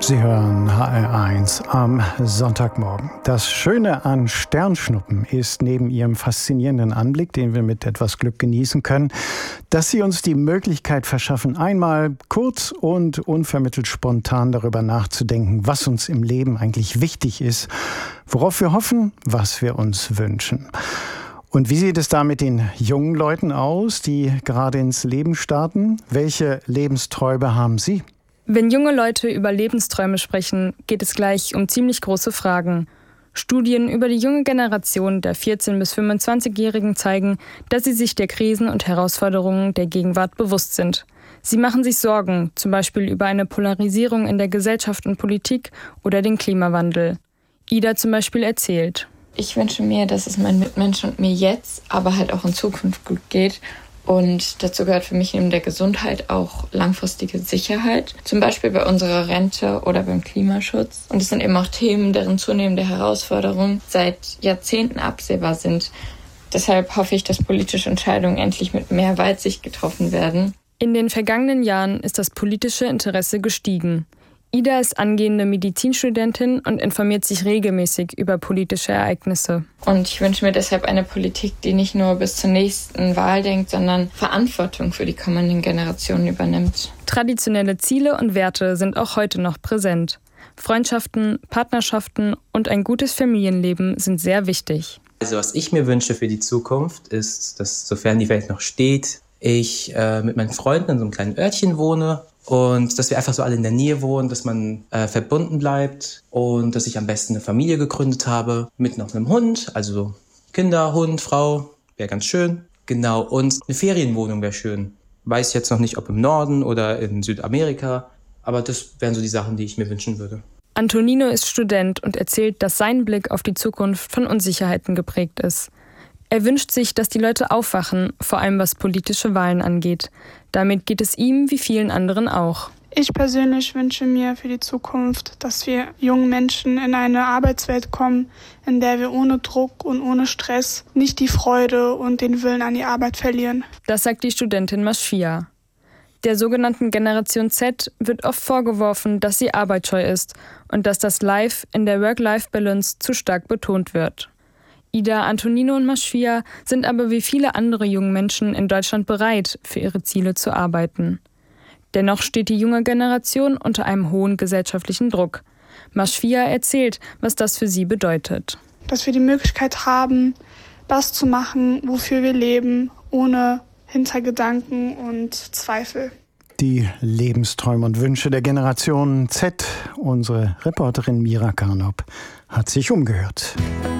Sie hören HR1 am Sonntagmorgen. Das Schöne an Sternschnuppen ist neben ihrem faszinierenden Anblick, den wir mit etwas Glück genießen können, dass sie uns die Möglichkeit verschaffen, einmal kurz und unvermittelt spontan darüber nachzudenken, was uns im Leben eigentlich wichtig ist, worauf wir hoffen, was wir uns wünschen. Und wie sieht es da mit den jungen Leuten aus, die gerade ins Leben starten? Welche Lebensträume haben Sie? Wenn junge Leute über Lebensträume sprechen, geht es gleich um ziemlich große Fragen. Studien über die junge Generation der 14- bis 25-Jährigen zeigen, dass sie sich der Krisen und Herausforderungen der Gegenwart bewusst sind. Sie machen sich Sorgen, zum Beispiel über eine Polarisierung in der Gesellschaft und Politik oder den Klimawandel. Ida zum Beispiel erzählt: Ich wünsche mir, dass es meinen Mitmenschen und mir jetzt, aber halt auch in Zukunft gut geht. Und dazu gehört für mich neben der Gesundheit auch langfristige Sicherheit, zum Beispiel bei unserer Rente oder beim Klimaschutz. Und es sind eben auch Themen, deren zunehmende Herausforderungen seit Jahrzehnten absehbar sind. Deshalb hoffe ich, dass politische Entscheidungen endlich mit mehr Weitsicht getroffen werden. In den vergangenen Jahren ist das politische Interesse gestiegen. Ida ist angehende Medizinstudentin und informiert sich regelmäßig über politische Ereignisse. Und ich wünsche mir deshalb eine Politik, die nicht nur bis zur nächsten Wahl denkt, sondern Verantwortung für die kommenden Generationen übernimmt. Traditionelle Ziele und Werte sind auch heute noch präsent. Freundschaften, Partnerschaften und ein gutes Familienleben sind sehr wichtig. Also was ich mir wünsche für die Zukunft ist, dass, sofern die Welt noch steht, ich mit meinen Freunden in so einem kleinen Örtchen wohne. Und dass wir einfach so alle in der Nähe wohnen, dass man verbunden bleibt und dass ich am besten eine Familie gegründet habe mit noch einem Hund, also Kinder, Hund, Frau, wäre ganz schön. Genau, und eine Ferienwohnung wäre schön. Weiß jetzt noch nicht, ob im Norden oder in Südamerika, aber das wären so die Sachen, die ich mir wünschen würde. Antonino ist Student und erzählt, dass sein Blick auf die Zukunft von Unsicherheiten geprägt ist. Er wünscht sich, dass die Leute aufwachen, vor allem was politische Wahlen angeht. Damit geht es ihm wie vielen anderen auch. Ich persönlich wünsche mir für die Zukunft, dass wir jungen Menschen in eine Arbeitswelt kommen, in der wir ohne Druck und ohne Stress nicht die Freude und den Willen an die Arbeit verlieren. Das sagt die Studentin Maschia. Der sogenannten Generation Z wird oft vorgeworfen, dass sie arbeitsscheu ist und dass das Life in der Work-Life-Balance zu stark betont wird. Ida, Antonino und Maschia sind aber wie viele andere junge Menschen in Deutschland bereit, für ihre Ziele zu arbeiten. Dennoch steht die junge Generation unter einem hohen gesellschaftlichen Druck. Maschia erzählt, was das für sie bedeutet. Dass wir die Möglichkeit haben, das zu machen, wofür wir leben, ohne Hintergedanken und Zweifel. Die Lebensträume und Wünsche der Generation Z. Unsere Reporterin Mira Karnop hat sich umgehört.